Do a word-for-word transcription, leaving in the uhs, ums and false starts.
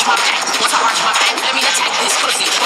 my back. Once I arch my back, let me attack this pussy.